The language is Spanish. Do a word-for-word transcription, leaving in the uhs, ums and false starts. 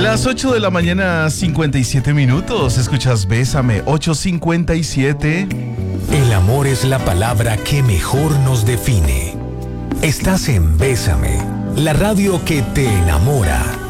Las ocho de la mañana, cincuenta y siete minutos. Escuchas Bésame, ocho cincuenta y siete. El amor es la palabra que mejor nos define. Estás en Bésame, la radio que te enamora.